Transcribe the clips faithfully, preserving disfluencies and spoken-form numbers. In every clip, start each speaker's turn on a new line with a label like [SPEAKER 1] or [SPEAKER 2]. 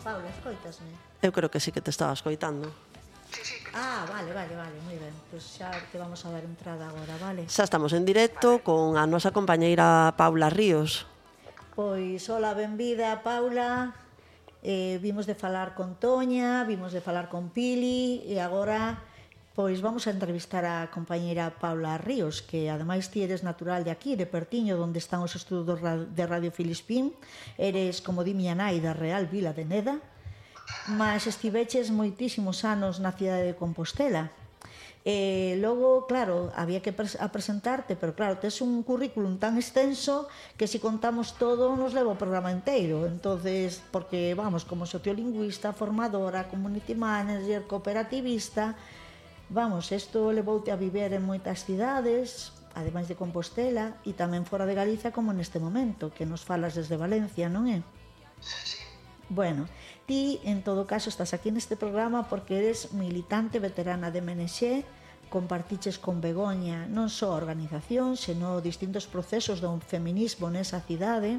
[SPEAKER 1] Paula, escoitasme?
[SPEAKER 2] Eu creo que sí que te estaba escoitando.
[SPEAKER 1] Ah, vale, vale, vale, moi ben. Pois xa te vamos a dar entrada agora, vale?
[SPEAKER 2] Xa estamos en directo con a nosa compañeira Paula Ríos.
[SPEAKER 1] Pois, hola, benvida, Paula. Eh, vimos de falar con Toña, vimos de falar con Pili e agora pois vamos a entrevistar a compañeira Paula Ríos, que ademais ti eres natural de aquí, de Pertiño, onde están os estudos de Radio Filispín. Eres, como di miña nai, da Real Vila de Neda, mas estiveches moitísimos anos na cidade de Compostela. E logo, claro, había que pres a presentarte, pero claro, tes un currículum tan extenso que se contamos todo nos leva o programa inteiro. Entonces, porque, vamos, como sociolingüista, formadora, community manager, cooperativista, vamos, isto levoute a viver en moitas cidades, ademais de Compostela, e tamén fora de Galicia como neste momento, que nos falas desde Valencia, non é?
[SPEAKER 3] Sí.
[SPEAKER 1] Bueno, ti, en todo caso, estás aquí neste programa porque eres militante veterana de M N X, compartiches con Begoña non só a organización, senón distintos procesos do feminismo nesa cidade,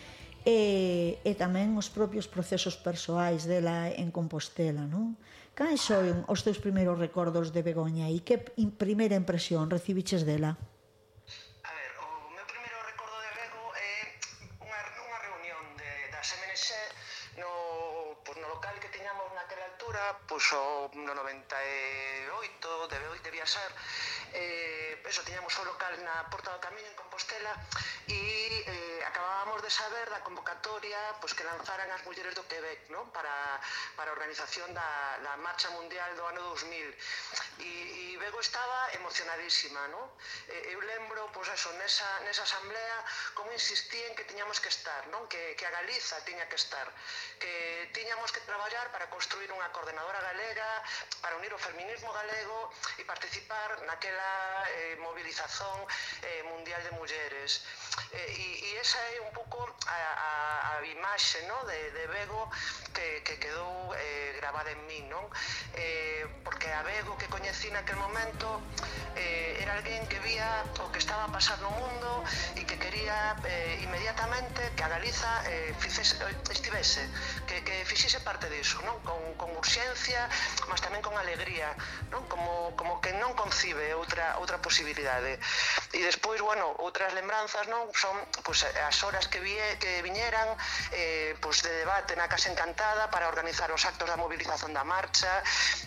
[SPEAKER 1] e, e tamén os propios procesos persoais dela en Compostela, non? Cais son os teus primeiros recordos de Begoña e que primeira impresión recibiches dela?
[SPEAKER 3] A ver, o meu primeiro recordo de Bego é unha, unha reunión de, das M N X no, pues, no local que tiñamos naquela altura, pues, o, no noventa e oito, debe, debía ser, eh, eso, tiñamos o local na Porta do Camiño en Compostela e eh, acabábamos de saber da convocatoria pues, que lanzaran as mulleres do Quebec, ¿no? para, para a organización da, da Marcha Mundial do ano dos mil. E, e Bego estaba emocionadísima, ¿no? Eh, eu lembro, pues, eso, nesa, nesa asamblea como insistían que tiñamos que estar, ¿no? que, que a Galiza tiña que estar, que tiñamos que traballar para construir unha coordenadora galega, para unir o feminismo galego e participar naquela eh, movilización eh, mundial de mulleres. Eh, e, e esa é un pouco a, a, a imaxe, ¿no? de, de Bego que, que quedou eh, grabada en mí, non? Eh, porque a Bego que coñecí naquel momento eh, era alguén que vía o que estaba a pasar no mundo e que quería eh, inmediatamente que a Galiza eh, fixese, estivese, que, que fixese parte diso, non? Con, con urxencia, mas tamén con alegría, non? Como, como que non concibe outra, outra posibilidade. E despois, bueno, outras lembranzas, non? Son pues, as horas que, vie, que viñeran eh, pues, de debate na Casa Encantada para organizar os actos da movilización da marcha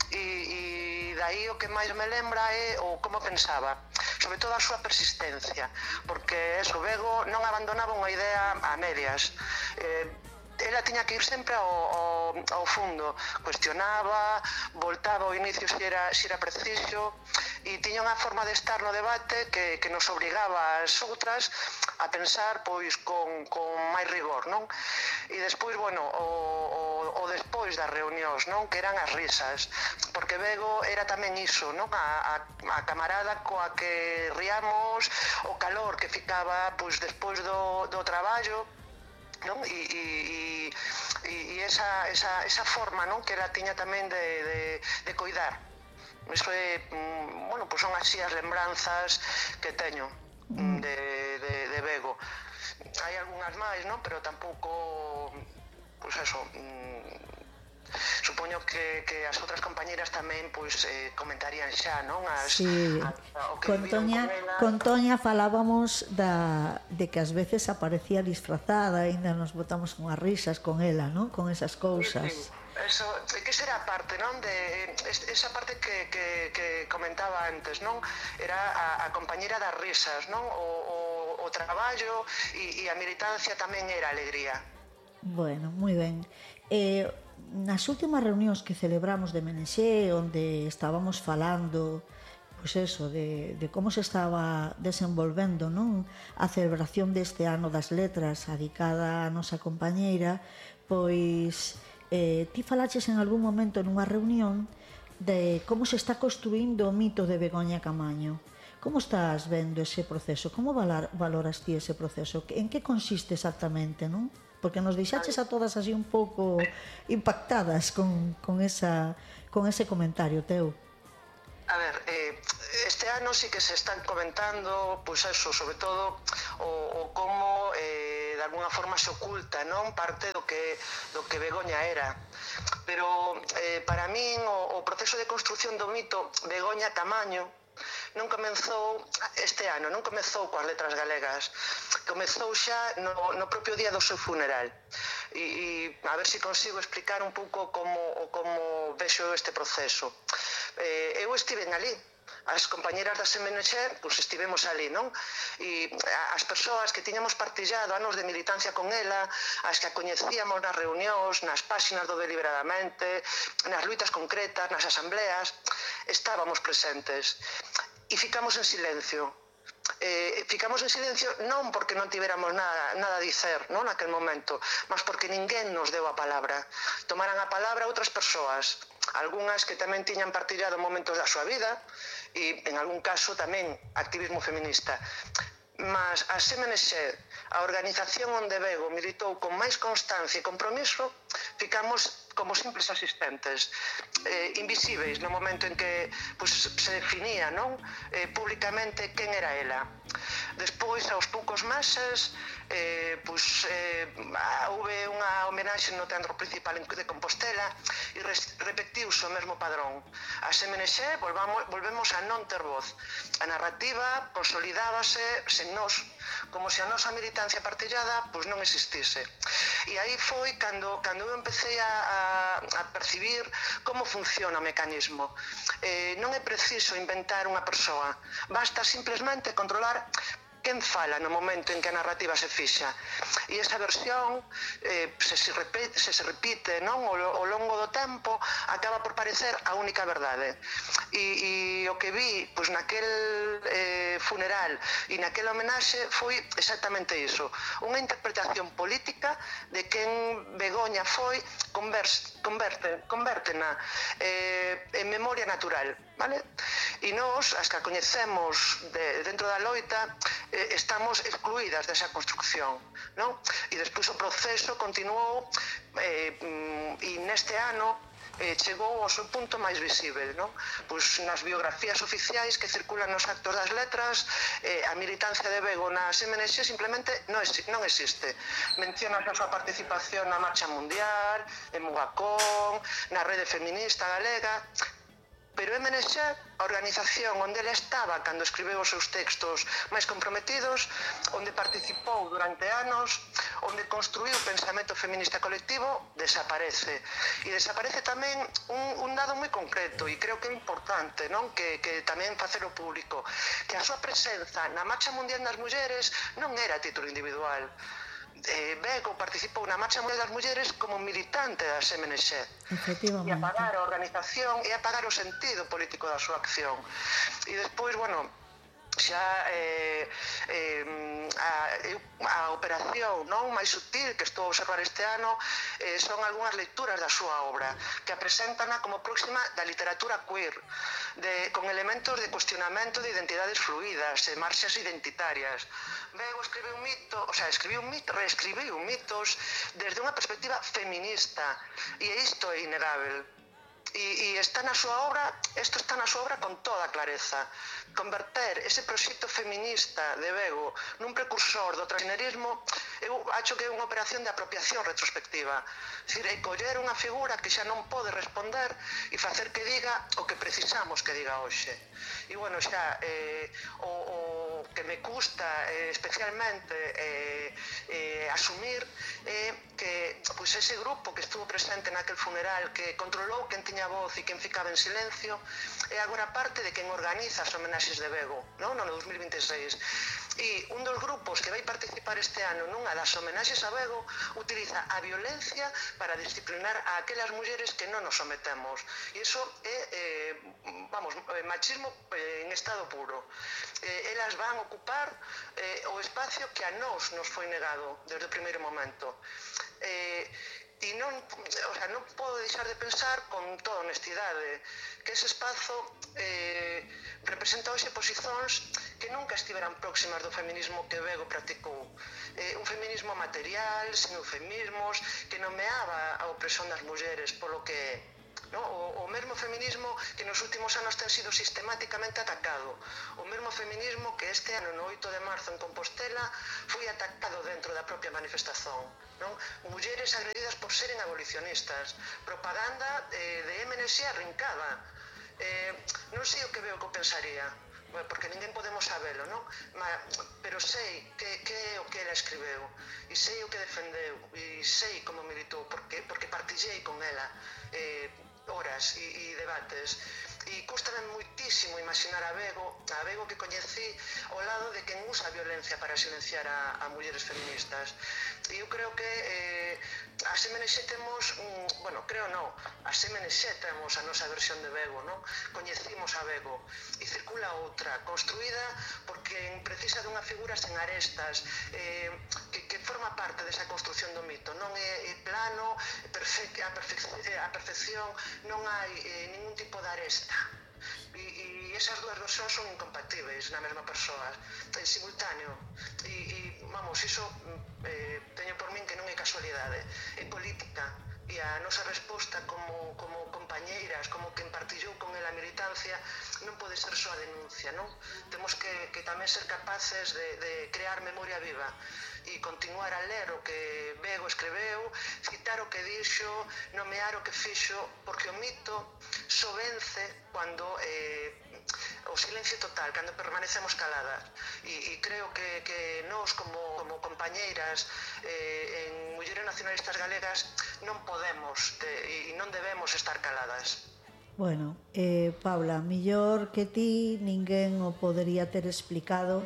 [SPEAKER 3] e, e dai o que máis me lembra é o como pensaba, sobre todo a súa persistencia, porque eso, Bego non abandonaba unha idea a medias. Eh, ela tiña que ir sempre ao, ao, ao fundo, cuestionaba, voltaba ao inicio se era, se era preciso, e tiña unha forma de estar no debate que, que nos obrigaba as outras a pensar pois con, con máis rigor, non? E despois, bueno, o, o, o despois das reunións, non? Que eran as risas, porque Bego era tamén iso, non? A, a, a camarada coa que riamos, o calor que ficaba pois despois do, do traballo, non? E, e, e, e esa, esa, esa forma, non? Que ela tiña tamén de, de, de coidar. Iso é, bueno, pues son así as lembranzas que teño de, de, de Bego. Hai algunhas máis, non? Pero tampouco, pues eso, supoño que, que as outras compañeras tamén pues, eh, comentarían xa, non? As,
[SPEAKER 1] sí.
[SPEAKER 3] a, a, o que
[SPEAKER 1] con, Toña, con Toña falábamos da, de que ás veces aparecía disfrazada, ainda nos botamos unhas risas con ela, non? Con esas cousas.
[SPEAKER 3] Sí, sí. Eso, que será parte, non? De esa parte que, que, que comentaba antes, non? Era a, a compañera das risas, non? O, o, o traballo e, e a militancia tamén era alegría.
[SPEAKER 1] Bueno, moi ben. Eh, nas últimas reunións que celebramos de M N X, onde estábamos falando pois eso, de, de como se estaba desenvolvendo, non? A celebración deste ano das letras dedicada á nosa compañeira, pois eh, ti falaches en algún momento nunha reunión de como se está construindo o mito de Begoña Camaño. Como estás vendo ese proceso? Como valoras ti ese proceso? En que consiste exactamente, non? Porque nos deixaches a todas así un pouco impactadas con, con, esa, con ese comentario teu.
[SPEAKER 3] A ver, eh, este ano sí que se están comentando, pois pues eso, sobre todo o, o como eh, de alguna forma se oculta, non, parte do que, do que Begoña era. Pero eh, para min o, o proceso de construción do mito Begoña Tamaño non comezou este ano, non comezou coas letras galegas, comezou xa no, no propio día do seu funeral. E, e a ver se consigo explicar un pouco como, como vexo este proceso. Eh, eu estiven ali, as compañeras da S M N X, pois estivemos ali, non? E as persoas que tiñamos partillado anos de militancia con ela, as que a coñecíamos nas reunións, nas páxinas do Deliberadamente, nas luitas concretas, nas asambleas, estábamos presentes e ficamos en silencio. Eh, ficamos en silencio non porque non tiveramos nada, nada a dicer, non, naquel momento, mas porque ninguén nos deu a palabra. Tomaran a palabra outras persoas, algunhas que tamén tiñan partillado momentos da súa vida e, en algún caso, tamén activismo feminista. Mas a S M N X, a organización onde Bego militou con máis constancia e compromiso, ficamos como simples asistentes, eh, invisíveis no momento en que pues, se definía, non, eh, públicamente quen era ela. Despois, aos poucos meses, eh, pues, eh, houve unha homenaxe no Teatro Principal de Compostela e repetiuse o mesmo padrón. A S M N X volvamos, volvemos a non ter voz. A narrativa consolidábase sen nós, como se a nosa militancia partillada pues, non existise. E aí foi cando, cando eu empecé a, a, a percibir como funciona o mecanismo. Eh, non é preciso inventar unha persoa, basta simplemente controlar quen fala no momento en que a narrativa se fixa. E esa versión, eh, se, se, repite, se se repite non, ao, ao longo do tempo, acaba por parecer a única verdade. E, e o que vi pois, naquel eh, funeral e naquel homenaxe foi exactamente iso. Unha interpretación política de quen Begoña foi, converse, converte, convértena eh, en memoria natural. Vale? E nós, as que a coñecemos de, dentro da loita, eh, estamos excluídas desa construcción, non? E despois o proceso continuou eh, e neste ano eh, chegou ao seu punto máis visível, non? Pois nas biografías oficiais que circulan nos actos das letras, eh, a militancia de Bego na S M N X simplemente non, non existe. Mencionas a súa participación na Marcha Mundial, en Mugacón, na Rede Feminista Galega. Pero M N X, a organización onde ela estaba cando escribeu os seus textos máis comprometidos, onde participou durante anos, onde construiu o pensamento feminista colectivo, desaparece. E desaparece tamén un, un dado moi concreto, e creo que é importante, non? Que, que tamén facelo público, que a súa presenza na Marcha Mundial das Mulleres non era a título individual. Eh, Bego participou na Marcha Mundial das Mulleres como militante da S M N X e apagar a organización e apagar o sentido político da súa acción. E despois, bueno, xa eh, eh, a, a operación non máis sutil que estou a observar este ano eh, son algunhas lecturas da súa obra que a presentana como próxima da literatura queer, de, con elementos de cuestionamento de identidades fluidas e marxas identitarias. Bego escribiu un mito, o sea, escribiu un mito, reescribiu mitos desde unha perspectiva feminista, e isto é innegável. E, e está na súa obra, isto está na súa obra con toda clareza. Converter ese proxecto feminista de Bego nun precursor do transgenerismo, eu acho que é unha operación de apropiación retrospectiva. É dicir, é coller unha figura que xa non pode responder e facer que diga o que precisamos que diga hoxe. E, bueno, xa, eh, o, o que me custa eh, especialmente eh, eh, asumir é eh, que pois, ese grupo que estuvo presente naquel funeral, que controlou quen tiña voz e quen ficaba en silencio, é agora parte de quen organiza as homenaxes de Bego, non? No dos mil vinte e seis. E un dos grupos que vai participar este ano nunha das homenaxes a Bego utiliza a violencia para disciplinar a aquelas mulleres que non nos sometemos. E iso é, eh, vamos, machismo eh, en estado puro. Eh, elas van ocupar eh, o espacio que a nós nos foi negado desde o primeiro momento. Eh, E non, o sea, non podo deixar de pensar con toda honestidade que ese espazo eh, representa hoxe posizóns que nunca estiveran próximas do feminismo que Bego practicou. Eh, un feminismo material, sen eufemismos, que nomeaba a opresión das mulleres polo que é, no? O, o mesmo feminismo que nos últimos anos ten sido sistemáticamente atacado, o mesmo feminismo que este ano no oito de marzo en Compostela foi atacado dentro da propia manifestación, non? Mulleres agredidas por seren abolicionistas, propaganda eh, de M N S arrincada. Eh, non sei o que veo que eu pensaría, porque ninguén podemos sabelo, non? Pero sei que, que é o que ela escribeu, e sei o que defendeu, e sei como militou, porque, porque partillei con ela eh, horas e, e debates. E custame moitísimo imaginar a Bego, a Bego que coñecí ao lado de quen usa a violencia para silenciar a, a mulleres feministas. E eu creo que eh, as M N X temos, mm, bueno, creo non, as M N X temos a nosa versión de Bego, non? Coñecimos a Bego e circula outra, construída porque precisa dunha figura sen arestas, eh, que, que forma parte desa construción do mito, non é, é plano, perfe a, perfec a perfección, non hai eh, ningún tipo de aresta. E, e esas dúas versións son incompatibles na mesma persoa, en simultáneo. E, e vamos, iso eh, teño por min que non é casualidade, é política. E a nosa resposta como, como compañeiras, como quen partillou con ela a militancia, non pode ser só a denuncia, non? Temos que, que tamén ser capaces de, de crear memoria viva e continuar a ler o que Bego escreveu, citar o que dixo, nomear o que fixo, porque o mito só vence cando eh, o silencio total, cando permanecemos caladas. E, e creo que, que nós como, como compañeiras eh, en Mulleres Nacionalistas Galegas non podemos de, e non debemos estar caladas.
[SPEAKER 1] Bueno, eh, Paula, millor que ti ninguén o podería ter explicado,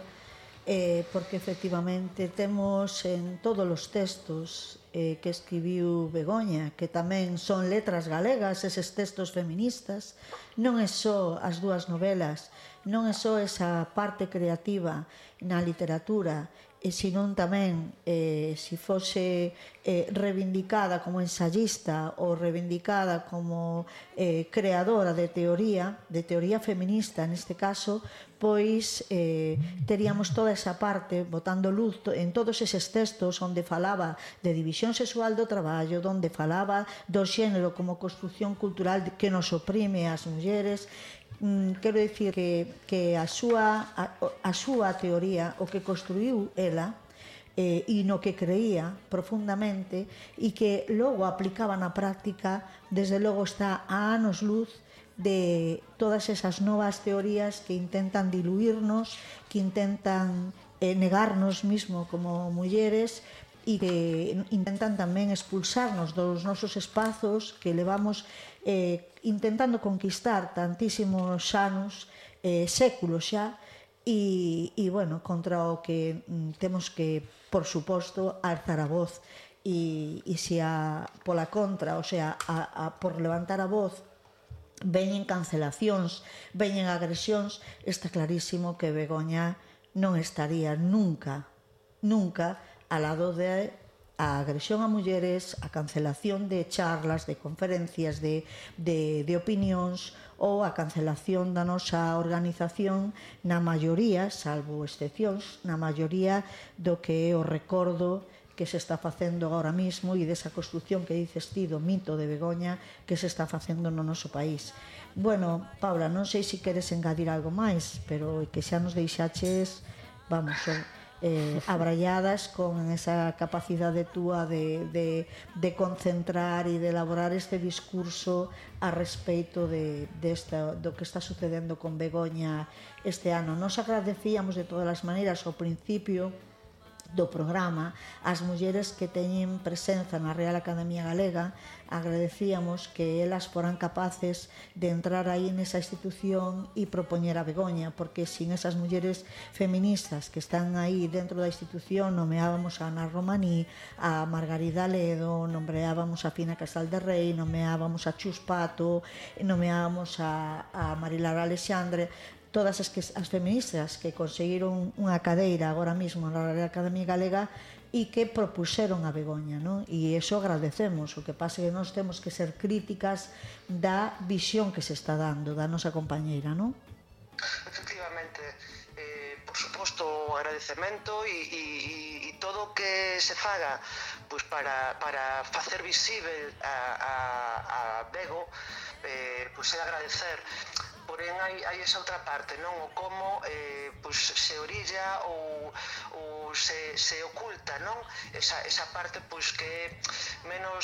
[SPEAKER 1] eh, porque efectivamente temos en todos os textos eh, que escribiu Begoña, que tamén son letras galegas, eses textos feministas, non é só as dúas novelas, non é só esa parte creativa na literatura, e senón tamén, eh, se fose eh, reivindicada como ensayista ou reivindicada como eh, creadora de teoría, de teoría feminista neste caso, pois eh, teríamos toda esa parte botando luz en todos eses textos onde falaba de división sexual do traballo, onde falaba do xénero como construción cultural que nos oprime as mulleres. Mm, quero dicir que, que a, súa, a, a súa teoría, o que construiu ela, eh, e no que creía profundamente, e que logo aplicaba na práctica, desde logo está a anos luz de todas esas novas teorías que intentan diluirnos, que intentan eh, negarnos mismo como mulleres, e que intentan tamén expulsarnos dos nosos espazos que levamos eh, intentando conquistar tantísimos anos, eh, séculos xa, e, e bueno, contra o que mm, temos que, por suposto, alzar a voz. E, e se a, pola contra, o sea, a, a, por levantar a voz veñen cancelacións, veñen agresións, está clarísimo que Begoña non estaría nunca, nunca ao lado de a agresión a mulleres, a cancelación de charlas, de conferencias, de, de, de opinións, ou a cancelación da nosa organización na maioría, salvo excepcións, na maioría do que é o recordo que se está facendo agora mismo e desa construción que dices ti do mito de Begoña que se está facendo no noso país. Bueno, Paula, non sei se queres engadir algo máis, pero que xa nos deixaches, vamos, eh, abralladas con esa capacidade túa de, de, de concentrar e de elaborar este discurso a respeito de, de esta, do que está sucedendo con Begoña este ano. Nos agradecíamos de todas as maneiras ao principio do programa as mulleres que teñen presenza na Real Academia Galega, agradecíamos que elas foran capaces de entrar aí nesa institución e propoñer a Begoña, porque sin esas mulleres feministas que están aí dentro da institución, nomeábamos a Ana Romaní, a Margarida Ledo, nomeábamos a Fina Casal de Rei, nomeábamos a Chus Pato, nomeábamos a, a Marilar Alexandre, todas as, que, as feministas que conseguiron unha cadeira agora mesmo na Real Academia Galega e que propuxeron a Begoña, non? E iso agradecemos, o que pasa é que nós temos que ser críticas da visión que se está dando da nosa compañeira, non?
[SPEAKER 3] Efectivamente, eh, por suposto o agradecemento e, e, e todo o que se faga pues, para, para facer visible a, a, a Bego, eh, pois é agradecer. Porén, hai, hai esa outra parte, non? O como eh, pois, se orilla ou, ou se, se oculta, non? Esa, esa parte pois, que é menos